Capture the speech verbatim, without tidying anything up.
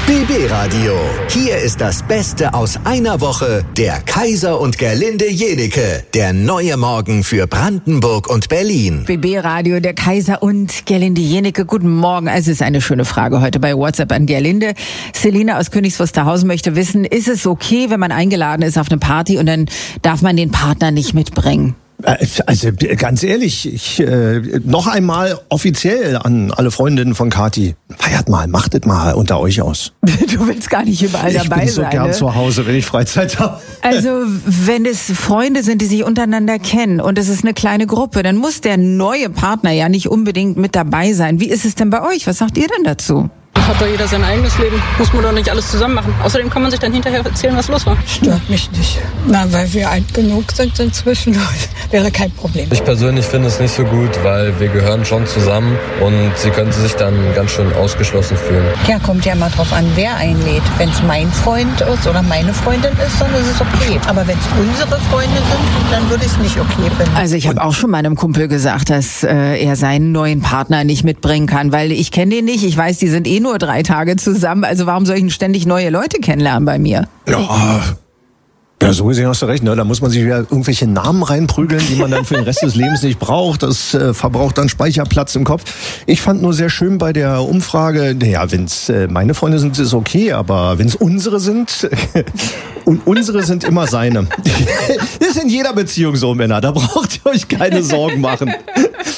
B B-Radio. Hier ist das Beste aus einer Woche. Der Kaiser und Gerlinde Jenike. Der neue Morgen für Brandenburg und Berlin. B B-Radio, der Kaiser und Gerlinde Jenike. Guten Morgen. Also es ist eine schöne Frage heute bei WhatsApp an Gerlinde. Selina aus Königs Wusterhausen möchte wissen, ist es okay, wenn man eingeladen ist auf eine Party und dann darf man den Partner nicht mitbringen? Also ganz ehrlich, ich, äh, noch einmal offiziell an alle Freundinnen von Kathi. Feiert mal, machtet mal unter euch aus. Du willst gar nicht überall ich dabei sein. Ich bin so sein, gern ne? zu Hause, wenn ich Freizeit habe. Also wenn es Freunde sind, die sich untereinander kennen und es ist eine kleine Gruppe, dann muss der neue Partner ja nicht unbedingt mit dabei sein. Wie ist es denn bei euch? Was sagt ihr denn dazu? Hat doch jeder sein eigenes Leben. Muss man doch nicht alles zusammen machen. Außerdem kann man sich dann hinterher erzählen, was los war. Stört mich nicht. Na, weil wir alt genug sind inzwischen, wäre kein Problem. Ich persönlich finde es nicht so gut, weil wir gehören schon zusammen und sie könnte sich dann ganz schön ausgeschlossen fühlen. Ja, kommt ja mal drauf an, wer einlädt. Wenn es mein Freund ist oder meine Freundin ist, dann ist es okay. Aber wenn es unsere Freunde sind, dann würde ich es nicht okay finden. Also ich habe auch schon meinem Kumpel gesagt, dass äh, er seinen neuen Partner nicht mitbringen kann, weil ich kenne den nicht. Ich weiß, die sind eh nur drei Tage zusammen, also warum soll ich denn ständig neue Leute kennenlernen bei mir? Ja, ja, so gesehen hast du recht, ne? Da muss man sich wieder irgendwelche Namen reinprügeln, die man dann für den Rest des Lebens nicht braucht. Das äh, verbraucht dann Speicherplatz im Kopf. Ich fand nur sehr schön bei der Umfrage, naja, wenn es äh, meine Freunde sind, ist okay, aber wenn es unsere sind, und unsere sind immer seine. Das ist in jeder Beziehung so, Männer, da braucht ihr euch keine Sorgen machen.